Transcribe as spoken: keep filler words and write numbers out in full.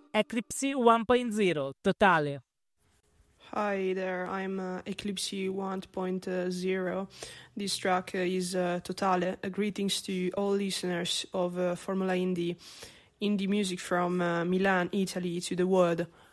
Eclipse one point zero, Totale. Hi there, I'm uh, Eclipse one point zero. This track uh, is uh, Totale. Uh, greetings to all listeners of uh, Formula Indie, indie music from uh, Milan, Italy to the world.